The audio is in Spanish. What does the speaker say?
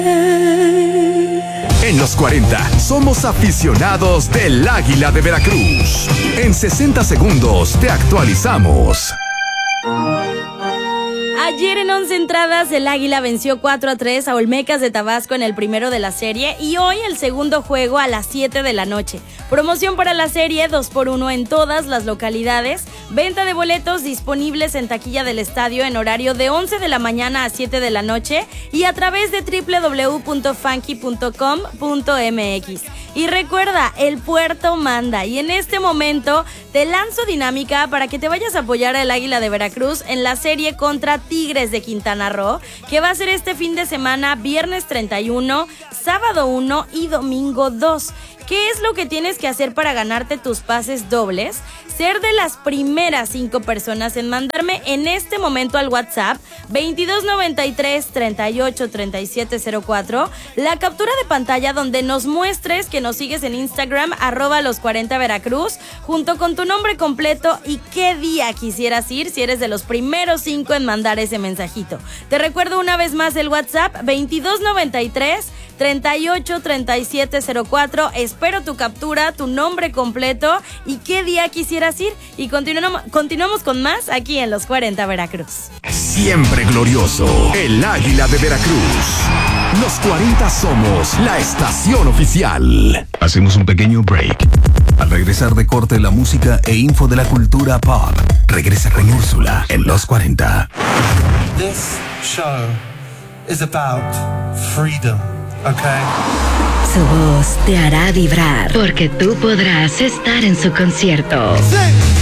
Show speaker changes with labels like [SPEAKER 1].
[SPEAKER 1] En los 40 somos aficionados del Águila de Veracruz. En 60 segundos te actualizamos.
[SPEAKER 2] Ayer en 11 entradas el Águila venció 4-3 a Olmecas de Tabasco en el primero de la serie y hoy el segundo juego a las 7 de la noche. Promoción para la serie 2x1 en todas las localidades. Venta de boletos disponibles en taquilla del estadio en horario de 11 de la mañana a 7 de la noche y a través de www.funky.com.mx. Y recuerda, el puerto manda. Y en este momento te lanzo dinámica para que te vayas a apoyar al Águila de Veracruz en la serie contra Tigres de Quintana Roo, que va a ser este fin de semana, viernes 31, sábado 1 y domingo 2. ¿Qué es lo que tienes que hacer para ganarte tus pases dobles? Ser de las primeras 5 personas en mandarme en este momento al WhatsApp 2293 38 37 04 la captura de pantalla donde nos muestres que nos sigues en Instagram @los40 Veracruz junto con tu nombre completo y qué día quisieras ir si eres de los primeros 5 en mandar ese mensajito. Te recuerdo una vez más el WhatsApp 2293 38 37 04. Espero tu captura, tu nombre completo y qué día quisieras ir. Y continuamos con más aquí en Los 40 Veracruz.
[SPEAKER 1] Siempre glorioso, el Águila de Veracruz. Los 40 somos la estación oficial.
[SPEAKER 3] Hacemos un pequeño break. Al regresar de corte, la música e info de la cultura pop. Regresa con Úrsula en Los 40.
[SPEAKER 4] This show is about freedom. Okay.
[SPEAKER 5] Su voz te hará vibrar porque tú podrás estar en su concierto.
[SPEAKER 4] Sí.